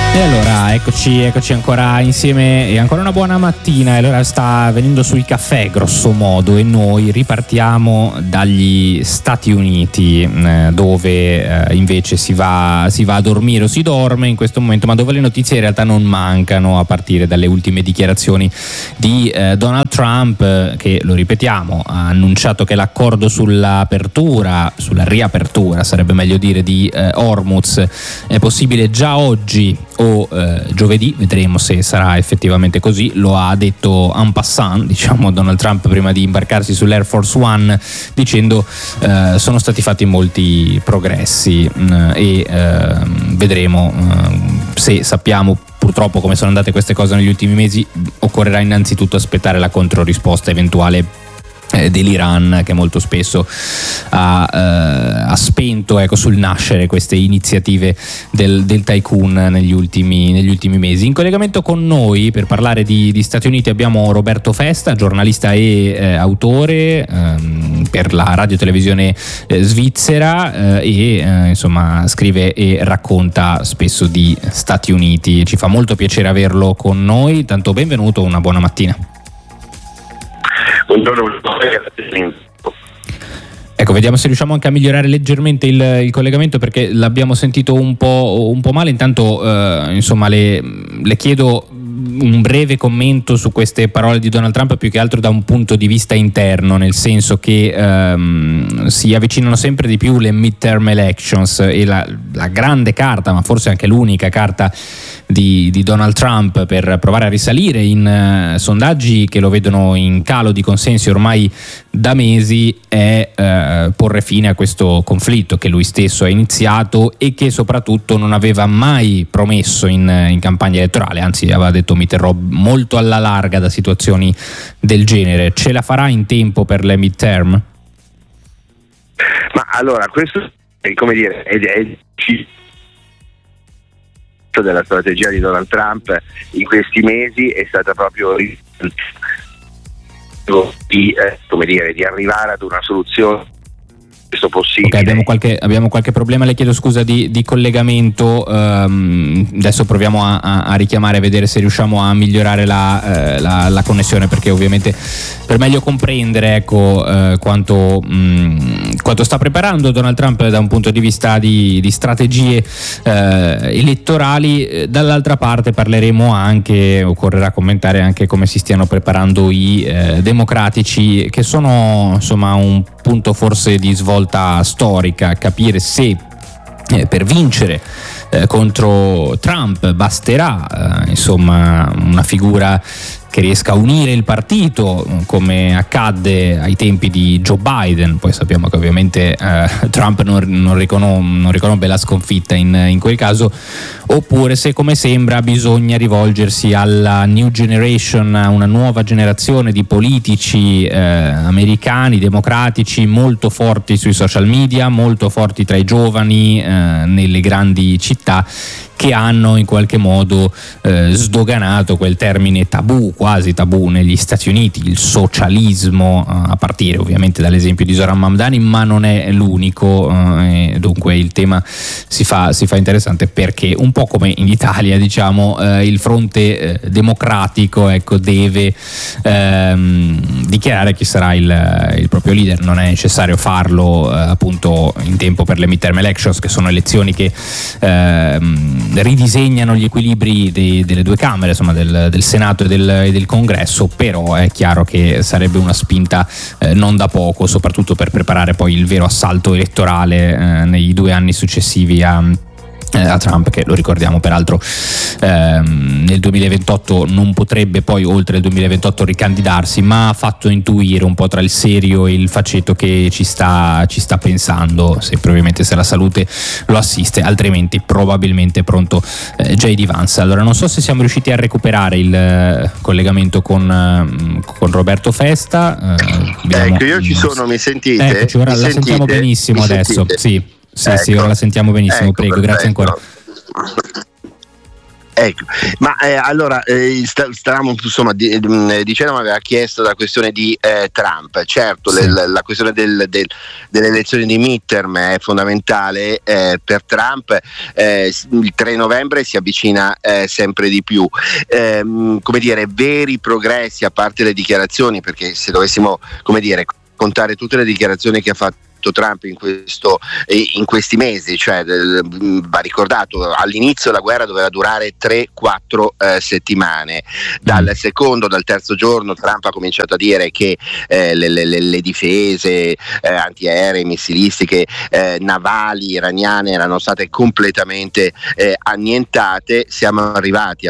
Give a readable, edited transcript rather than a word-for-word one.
E allora eccoci ancora insieme e ancora una buona mattina. E allora sta venendo sul caffè grosso modo e noi ripartiamo dagli Stati Uniti, dove invece si va a dormire o si dorme in questo momento, ma dove le notizie in realtà non mancano, a partire dalle ultime dichiarazioni di Donald Trump, che, lo ripetiamo, ha annunciato che l'accordo sulla riapertura sarebbe meglio dire, di Hormuz è possibile già oggi o giovedì. Vedremo se sarà effettivamente così. Lo ha detto en passant, diciamo, Donald Trump prima di imbarcarsi sull'Air Force One, dicendo sono stati fatti molti progressi e vedremo se sappiamo purtroppo come sono andate queste cose negli ultimi mesi. Occorrerà innanzitutto aspettare la controrisposta eventuale dell'Iran, che molto spesso ha spento sul nascere queste iniziative del tycoon negli ultimi mesi. In collegamento con noi per parlare di Stati Uniti abbiamo Roberto Festa, giornalista e autore per la radio televisione svizzera e insomma scrive e racconta spesso di Stati Uniti. Ci fa molto piacere averlo con noi, tanto benvenuto, una buona mattina. Buongiorno. Ecco, vediamo se riusciamo anche a migliorare leggermente il collegamento, perché l'abbiamo sentito un po' male. Intanto insomma le chiedo un breve commento su queste parole di Donald Trump, più che altro da un punto di vista interno, nel senso che si avvicinano sempre di più le midterm elections e la grande carta, ma forse anche l'unica carta di Donald Trump per provare a risalire in sondaggi che lo vedono in calo di consensi ormai da mesi, è porre fine a questo conflitto che lui stesso ha iniziato e che soprattutto non aveva mai promesso in campagna elettorale, anzi aveva detto: mi terrò molto alla larga da situazioni del genere. Ce la farà in tempo per le midterm? Ma allora, questo è, come dire, è della strategia di Donald Trump in questi mesi è stata proprio di arrivare ad una soluzione questo possibile. Okay, abbiamo qualche problema, le chiedo scusa, di collegamento. Adesso proviamo a richiamare, a vedere se riusciamo a migliorare la connessione, perché ovviamente per meglio comprendere quanto sta preparando Donald Trump da un punto di vista di strategie elettorali. Dall'altra parte parleremo anche, occorrerà commentare anche come si stiano preparando i democratici, che sono insomma un punto forse di svolta storica, capire se per vincere contro Trump basterà insomma una figura che riesca a unire il partito, come accadde ai tempi di Joe Biden. Poi sappiamo che ovviamente Trump non riconobbe la sconfitta in quel caso, oppure se, come sembra, bisogna rivolgersi alla new generation, a una nuova generazione di politici americani, democratici, molto forti sui social media, molto forti tra i giovani nelle grandi città, che hanno in qualche modo sdoganato quel termine tabù, quasi tabù negli Stati Uniti, il socialismo, a partire ovviamente dall'esempio di Zoran Mamdani, ma non è l'unico. E dunque il tema si fa interessante, perché un po' come in Italia, diciamo, il fronte democratico deve dichiarare chi sarà il proprio leader. Non è necessario farlo appunto in tempo per le midterm elections, che sono elezioni che ridisegnano gli equilibri delle due camere, insomma del Senato e del Congresso, però è chiaro che sarebbe una spinta non da poco, soprattutto per preparare poi il vero assalto elettorale nei 2 anni successivi a Trump, che lo ricordiamo peraltro nel 2028 non potrebbe poi, oltre il 2028, ricandidarsi, ma ha fatto intuire un po' tra il serio e il faceto che ci sta pensando, sempre ovviamente se la salute lo assiste, altrimenti probabilmente pronto J.D. Vance. Allora non so se siamo riusciti a recuperare il collegamento con Roberto Festa. Ecco, io ci sono, mi sentite? Eccoci, ora la sentiamo benissimo adesso. Sì, ora la sentiamo benissimo, ecco, prego, perfetto. Grazie ancora. Ecco, ma allora stavamo insomma dicendo, aveva chiesto la questione di Trump. Certo, Sì. la questione delle elezioni di midterm è fondamentale per Trump. Il 3 novembre si avvicina sempre di più. Come dire, veri progressi, a parte le dichiarazioni, perché se dovessimo, come dire, contare tutte le dichiarazioni che ha fatto Trump in questi mesi, cioè va ricordato, all'inizio la guerra doveva durare 3-4 settimane, dal terzo giorno Trump ha cominciato a dire che le difese antiaeree, missilistiche, navali iraniane erano state completamente annientate. Siamo arrivati